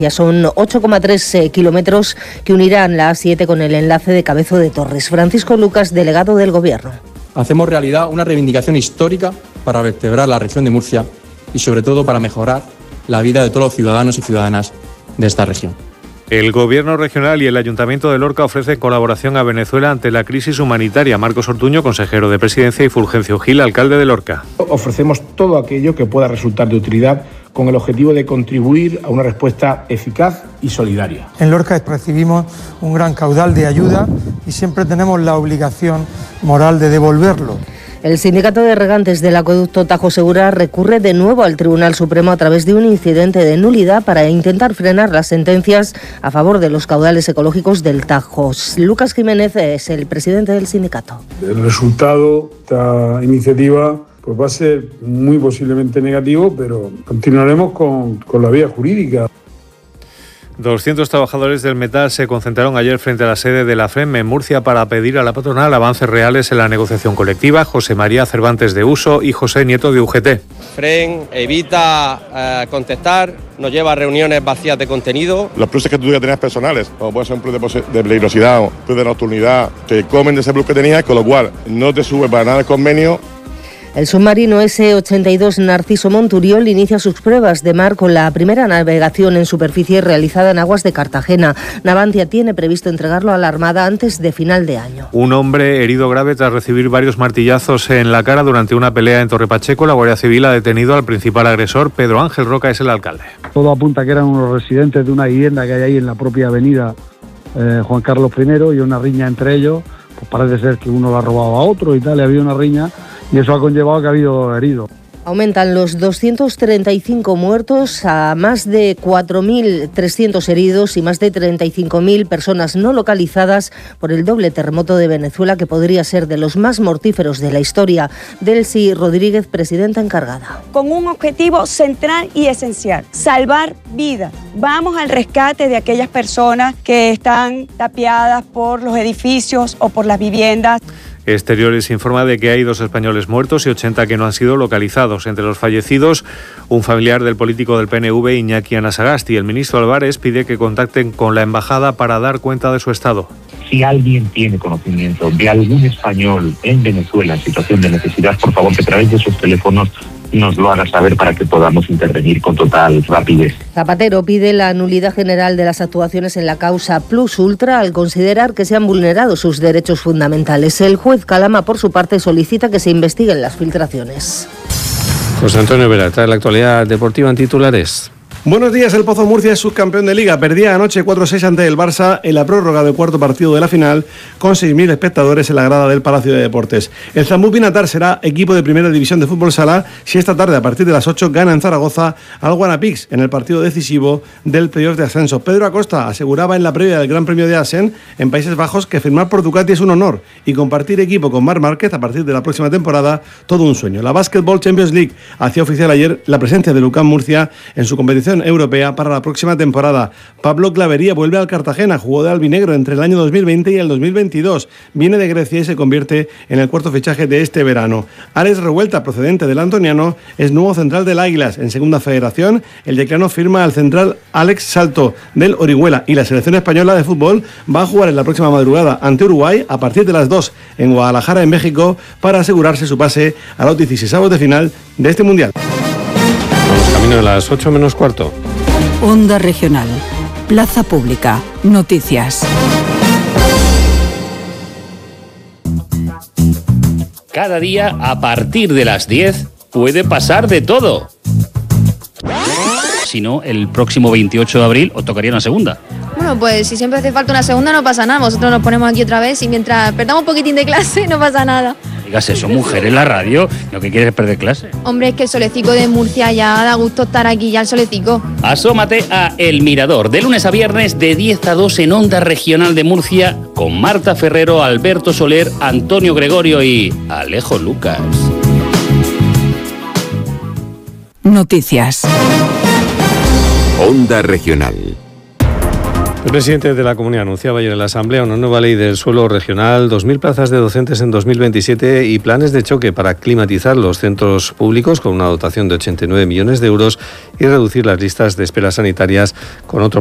Ya son 8,3 kilómetros que unirán la A7 con el enlace de Cabezo de Torres. Francisco Lucas, delegado del Gobierno. Hacemos realidad una reivindicación histórica para vertebrar la región de Murcia y sobre todo para mejorar la vida de todos los ciudadanos y ciudadanas de esta región. El Gobierno regional y el Ayuntamiento de Lorca ofrecen colaboración a Venezuela ante la crisis humanitaria. Marcos Ortuño, consejero de Presidencia, y Fulgencio Gil, alcalde de Lorca. Ofrecemos todo aquello que pueda resultar de utilidad con el objetivo de contribuir a una respuesta eficaz y solidaria. En Lorca recibimos un gran caudal de ayuda y siempre tenemos la obligación moral de devolverlo. El sindicato de regantes del acueducto Tajo Segura recurre de nuevo al Tribunal Supremo a través de un incidente de nulidad para intentar frenar las sentencias a favor de los caudales ecológicos del Tajo. Lucas Jiménez es el presidente del sindicato. El resultado de esta iniciativa pues va a ser muy posiblemente negativo, pero continuaremos con la vía jurídica. 200 trabajadores del metal se concentraron ayer frente a la sede de la FREM en Murcia para pedir a la patronal avances reales en la negociación colectiva. José María Cervantes de Uso y José Nieto de UGT. FREM evita contestar, nos lleva a reuniones vacías de contenido. Los pluses que tú ya tenías personales, como puede ser un plus de peligrosidad o un plus de nocturnidad, te comen de ese plus que tenías, con lo cual no te sube para nada el convenio. El submarino S-82 Narciso Monturiol inicia sus pruebas de mar con la primera navegación en superficie realizada en aguas de Cartagena. Navantia tiene previsto entregarlo a la Armada antes de final de año. Un hombre herido grave tras recibir varios martillazos en la cara durante una pelea en Torrepacheco. La Guardia Civil ha detenido al principal agresor. Pedro Ángel Roca es el alcalde. Todo apunta que eran unos residentes de una vivienda que hay ahí en la propia avenida Juan Carlos I, y una riña entre ellos. Pues parece ser que uno la ha robado a otro y tal, y había una riña. Y eso ha conllevado que ha habido heridos. Aumentan los 235 muertos a más de 4.300 heridos y más de 35.000 personas no localizadas por el doble terremoto de Venezuela, que podría ser de los más mortíferos de la historia. Delcy Rodríguez, presidenta encargada. Con un objetivo central y esencial: salvar vidas. Vamos al rescate de aquellas personas que están tapiadas por los edificios o por las viviendas. Exteriores informa de que hay 2 españoles muertos y 80 que no han sido localizados. Entre los fallecidos, un familiar del político del PNV, Iñaki Anasagasti. El ministro Álvarez pide que contacten con la embajada para dar cuenta de su estado. Si alguien tiene conocimiento de algún español en Venezuela en situación de necesidad, por favor, que a través de sus teléfonos nos lo haga saber para que podamos intervenir con total rapidez. Zapatero pide la nulidad general de las actuaciones en la causa Plus Ultra al considerar que se han vulnerado sus derechos fundamentales. El juez Calama, por su parte, solicita que se investiguen las filtraciones. José Antonio Vera trae la actualidad deportiva en titulares. Buenos días, el Pozo Murcia es subcampeón de Liga. Perdía anoche 4-6 ante el Barça en la prórroga del cuarto partido de la final, con 6.000 espectadores en la grada del Palacio de Deportes. El Zambú Pinatar será equipo de primera división de fútbol sala si esta tarde, a partir de las 8, gana en Zaragoza al Guanapix en el partido decisivo del playoff de ascenso. Pedro Acosta aseguraba en la previa del Gran Premio de Assen en Países Bajos que firmar por Ducati es un honor y compartir equipo con Marc Márquez a partir de la próxima temporada, todo un sueño. La Basketball Champions League hacía oficial ayer la presencia de UCAM Murcia en su competición europea para la próxima temporada. Pablo Clavería vuelve al Cartagena, jugó de albinegro entre el año 2020 y el 2022. Viene de Grecia y se convierte en el cuarto fichaje de este verano. Alex Revuelta, procedente del Antoniano, es nuevo central del Águilas. En segunda federación, el decano firma al central Alex Salto del Orihuela, y la selección española de fútbol va a jugar en la próxima madrugada ante Uruguay a partir de las 2 en Guadalajara, en México, para asegurarse su pase a los 16avos de final de este Mundial. Vamos camino de las 8 menos cuarto. Onda Regional, Plaza Pública, Noticias. Cada día, a partir de las 10, puede pasar de todo. Si no, el próximo 28 de abril os tocaría una segunda. Bueno, pues si siempre hace falta una segunda no pasa nada. Nosotros nos ponemos aquí otra vez y mientras perdamos un poquitín de clase no pasa nada. Digas eso, mujer, en la radio, lo que quieres es perder clase. Hombre, es que el Solecico de Murcia ya da gusto estar aquí, ya el Solecico. Asómate a El Mirador, de lunes a viernes de 10 a 2 en Onda Regional de Murcia, con Marta Ferrero, Alberto Soler, Antonio Gregorio y Alejo Lucas. Noticias. Onda Regional. El presidente de la Comunidad anunciaba ayer en la Asamblea una nueva ley del suelo regional, 2.000 plazas de docentes en 2027 y planes de choque para climatizar los centros públicos con una dotación de 89 millones de euros y reducir las listas de espera sanitarias con otro